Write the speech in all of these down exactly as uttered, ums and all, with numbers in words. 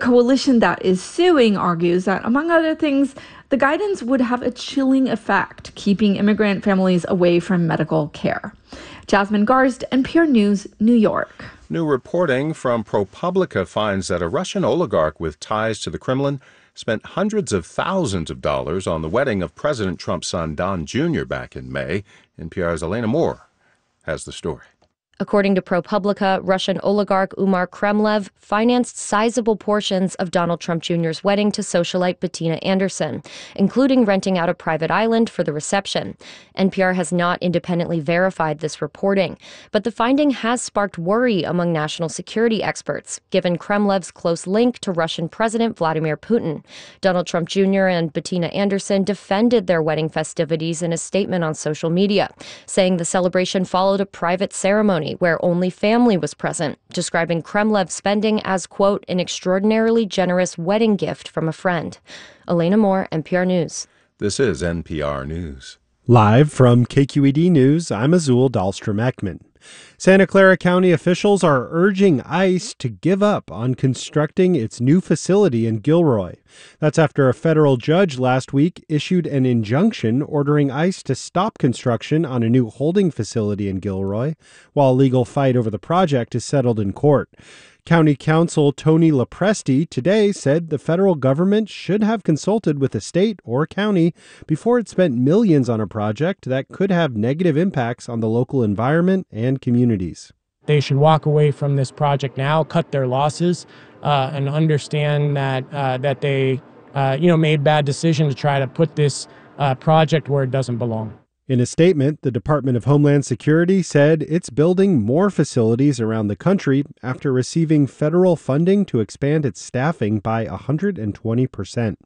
coalition that is suing argues that, among other things, the guidance would have a chilling effect, keeping immigrant families away from medical care. Jasmine Garst, N P R News, New York. New reporting from ProPublica finds that a Russian oligarch with ties to the Kremlin spent hundreds of thousands of dollars on the wedding of President Trump's son Don Junior back in May. N P R's Elena Moore has the story. According to ProPublica, Russian oligarch Umar Kremlev financed sizable portions of Donald Trump Junior's wedding to socialite Bettina Anderson, including renting out a private island for the reception. N P R has not independently verified this reporting, but the finding has sparked worry among national security experts, given Kremlev's close link to Russian President Vladimir Putin. Donald Trump Junior and Bettina Anderson defended their wedding festivities in a statement on social media, saying the celebration followed a private ceremony where only family was present, describing Kremlev's spending as, quote, an extraordinarily generous wedding gift from a friend. Elena Moore, N P R News. This is N P R News. Live from K Q E D News, I'm Azul Dahlstrom-Ekman. Santa Clara County officials are urging ICE to give up on constructing its new facility in Gilroy. That's after a federal judge last week issued an injunction ordering ICE to stop construction on a new holding facility in Gilroy, while a legal fight over the project is settled in court. County Counsel Tony Lopresti today said the federal government should have consulted with the state or county before it spent millions on a project that could have negative impacts on the local environment and communities. They should walk away from this project now, cut their losses, uh, and understand that uh, that they uh, you know, made bad decision to try to put this uh, project where it doesn't belong. In a statement, the Department of Homeland Security said it's building more facilities around the country after receiving federal funding to expand its staffing by one hundred twenty percent.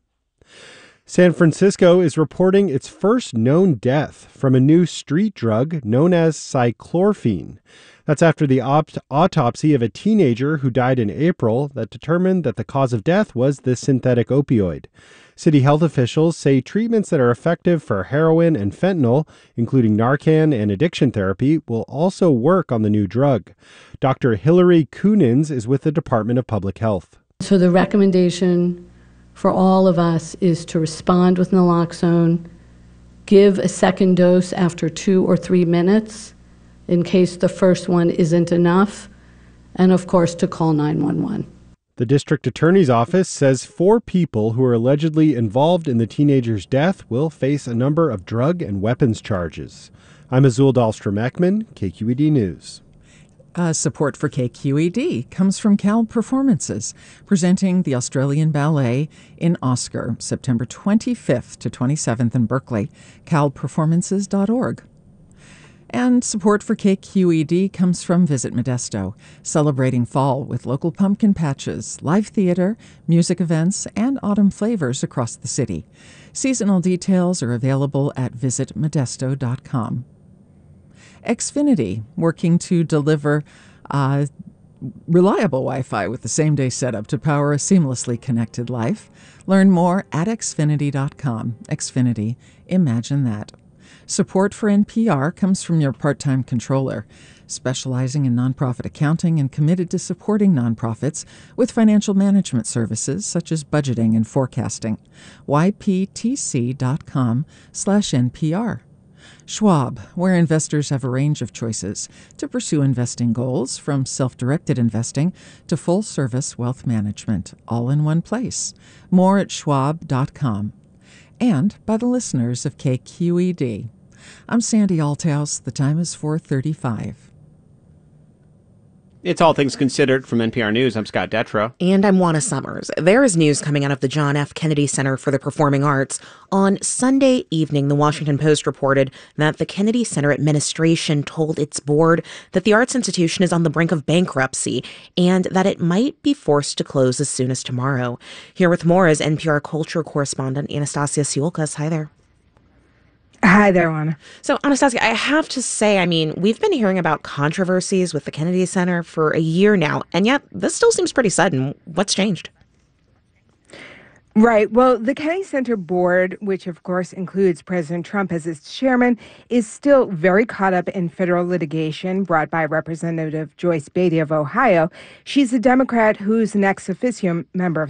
San Francisco is reporting its first known death from a new street drug known as cyclorphine. That's after the opt- autopsy of a teenager who died in April that determined that the cause of death was the synthetic opioid. City health officials say treatments that are effective for heroin and fentanyl, including Narcan and addiction therapy, will also work on the new drug. Doctor Hillary Coonins is with the Department of Public Health. So the recommendation for all of us is to respond with naloxone, give a second dose after two or three minutes in case the first one isn't enough, and of course to call nine one one. The district attorney's office says four people who are allegedly involved in the teenager's death will face a number of drug and weapons charges. I'm Azul Dahlstrom-Ekman, K Q E D News. Uh, support for K Q E D comes from Cal Performances, presenting the Australian Ballet in Oscar, September twenty-fifth to twenty-seventh in Berkeley, cal performances dot org. And support for K Q E D comes from Visit Modesto, celebrating fall with local pumpkin patches, live theater, music events, and autumn flavors across the city. Seasonal details are available at visit modesto dot com. Xfinity, working to deliver uh, reliable Wi-Fi with the same-day setup to power a seamlessly connected life. Learn more at xfinity dot com. Xfinity, imagine that. Support for N P R comes from your part-time controller, specializing in nonprofit accounting and committed to supporting nonprofits with financial management services such as budgeting and forecasting. y p t c dot com slash N P R. Schwab, where investors have a range of choices to pursue investing goals, from self-directed investing to full-service wealth management, all in one place. More at schwab dot com. And by the listeners of K Q E D. I'm Sandy Althouse. The time is four thirty-five. It's All Things Considered from N P R News. I'm Scott Detrow. And I'm Juana Summers. There is news coming out of the John F. Kennedy Center for the Performing Arts. On Sunday evening, the Washington Post reported that the Kennedy Center administration told its board that the arts institution is on the brink of bankruptcy and that it might be forced to close as soon as tomorrow. Here with more is N P R culture correspondent Anastasia Siolkas. Hi there. Hi there, Juana. So, Anastasia, I have to say, I mean, we've been hearing about controversies with the Kennedy Center for a year now, and yet this still seems pretty sudden. What's changed? Right. Well, the Kennedy Center board, which of course includes President Trump as its chairman, is still very caught up in federal litigation brought by Representative Joyce Beatty of Ohio. She's a Democrat who's an ex officio member of